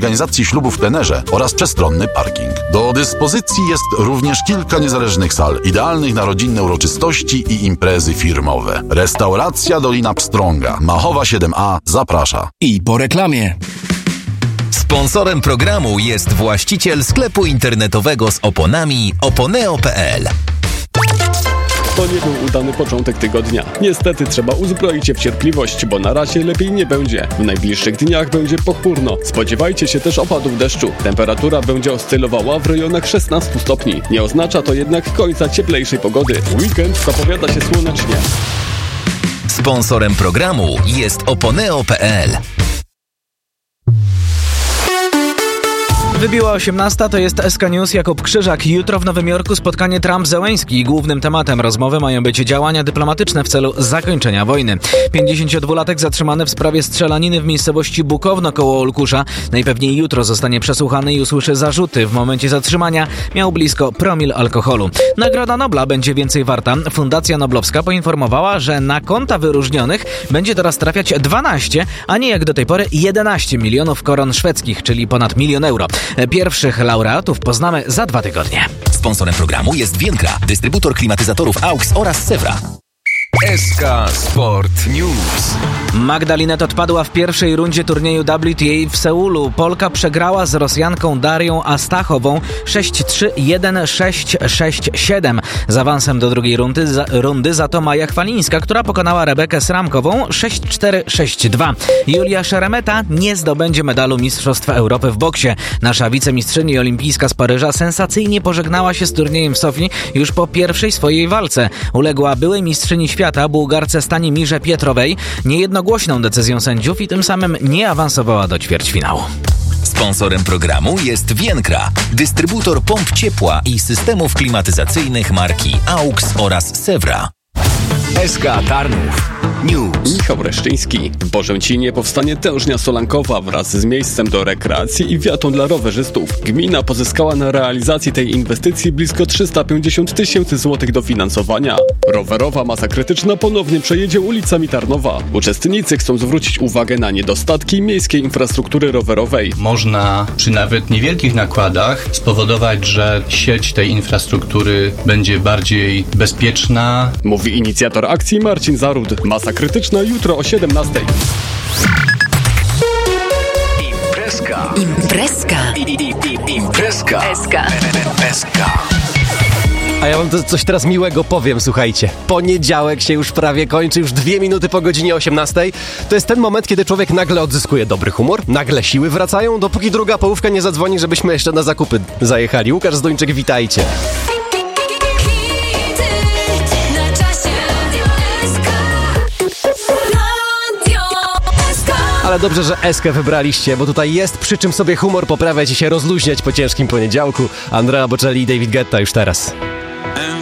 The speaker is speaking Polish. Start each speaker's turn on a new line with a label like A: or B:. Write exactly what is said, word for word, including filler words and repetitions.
A: organizacji ślubu w plenerze oraz przestronny parking. Do dyspozycji jest również kilka niezależnych sal, idealnych na rodzinne uroczystości i imprezy firmowe. Restauracja Dolina Pstrąga, Machowa siedem A zaprasza.
B: I po reklamie.
C: Sponsorem programu jest właściciel sklepu internetowego z oponami oponeo kropka pe el.
D: To nie był udany początek tygodnia. Niestety trzeba uzbroić się w cierpliwość, bo na razie lepiej nie będzie. W najbliższych dniach będzie pochmurno. Spodziewajcie się też opadów deszczu. Temperatura będzie oscylowała w rejonach szesnaście stopni. Nie oznacza to jednak końca cieplejszej pogody. Weekend zapowiada się słonecznie.
C: Sponsorem programu jest oponeo kropka pe el.
E: Wybiła osiemnasta, to jest S K News, Jakub Krzyżak. Jutro w Nowym Jorku spotkanie Trump-Zełenski. Głównym tematem rozmowy mają być działania dyplomatyczne w celu zakończenia wojny. pięćdziesięciodwulatek zatrzymany w sprawie strzelaniny w miejscowości Bukowno koło Olkusza. Najpewniej jutro zostanie przesłuchany i usłyszy zarzuty. W momencie zatrzymania miał blisko promil alkoholu. Nagroda Nobla będzie więcej warta. Fundacja Noblowska poinformowała, że na konta wyróżnionych będzie teraz trafiać dwanaście, a nie jak do tej pory jedenaście milionów koron szwedzkich, czyli ponad milion euro. Pierwszych laureatów poznamy za dwa tygodnie.
C: Sponsorem programu jest Vienkra, dystrybutor klimatyzatorów A U X oraz Sewra.
B: S K Sport News.
E: Magdalinet odpadła w pierwszej rundzie turnieju W T A w Seulu. Polka przegrała z Rosjanką Darią Astachową sześć trzy, jeden sześć, sześć siedem. Z awansem do drugiej rundy za, rundy za to Maja Chwalińska, która pokonała Rebekę Sramkową sześć cztery, sześć dwa. Julia Szeremeta nie zdobędzie medalu Mistrzostwa Europy w boksie. Nasza wicemistrzyni olimpijska z Paryża sensacyjnie pożegnała się z turniejem w Sofii już po pierwszej swojej walce. Uległa byłej mistrzyni świata Bułgarce Stanimirze Pietrowej niejednogłośną decyzją sędziów i tym samym nie awansowała do ćwierćfinału.
C: Sponsorem programu jest Vienkra, dystrybutor pomp ciepła i systemów klimatyzacyjnych marki A U X oraz Sewra.
B: S K Tarnów News.
D: Michał Reszczyński. W Bożęcinie powstanie tężnia solankowa wraz z miejscem do rekreacji i wiatą dla rowerzystów. Gmina pozyskała na realizację tej inwestycji blisko trzysta pięćdziesiąt tysięcy złotych dofinansowania. Rowerowa masa krytyczna ponownie przejedzie ulicami Tarnowa. Uczestnicy chcą zwrócić uwagę na niedostatki miejskiej infrastruktury rowerowej.
F: Można przy nawet niewielkich nakładach spowodować, że sieć tej infrastruktury będzie bardziej bezpieczna.
D: Mówi inicjator akcji Marcin Zaród. Masa krytyczna jutro o siedemnastej.
B: Imprezka.
G: Imprezka.
B: I, i, i, imprezka.
G: S K.
B: S K.
H: A ja wam to coś teraz miłego powiem, słuchajcie. Poniedziałek się już prawie kończy, już dwie minuty po godzinie osiemnastej. To jest ten moment, kiedy człowiek nagle odzyskuje dobry humor, nagle siły wracają, dopóki druga połówka nie zadzwoni, żebyśmy jeszcze na zakupy zajechali. Łukasz Zdończyk, witajcie. Ale dobrze, że Eskę wybraliście, bo tutaj jest przy czym sobie humor poprawiać i się rozluźniać po ciężkim poniedziałku. Andrea Bocelli i David Guetta już teraz.